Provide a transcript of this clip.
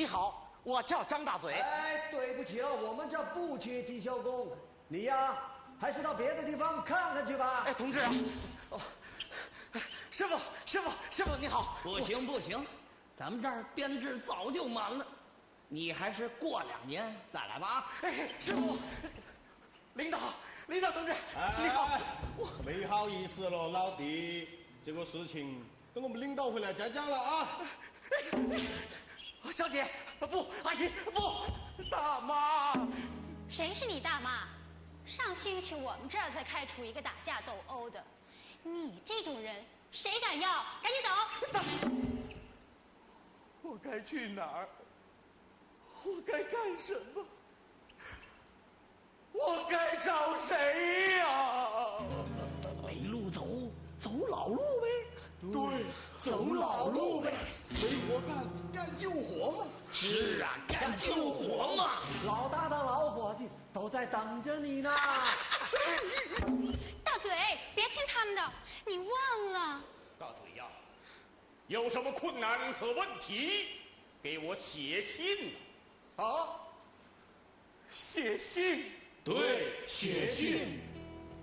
好，我叫张大嘴。 哎，对不起了，我们这不缺体校工，你呀，还是到别的地方看看去吧。 哎，同志啊，哦，师傅，你好。 不行，咱们这儿编制早就满了，你还是过2年再来吧。 哎，师傅，领导同志，你好。 没好意思了，老弟，这个事情等我们领导回来再讲了啊。 小姐，不，阿姨，不，大妈。 谁是你大妈？上星期我们这儿才开除一个打架斗殴的，你这种人谁敢要？赶紧走！ 我该去哪儿？我该干什么？我该找谁呀？ 没路走老路呗。 对，走老路呗。 没活干救活嘛。 是啊，干救活嘛。 老大的老伙计都在等着你呢。 大嘴，别听他们的，你忘了。 大嘴呀，有什么困难和问题，给我写信啊！ 写信？ 对，写信。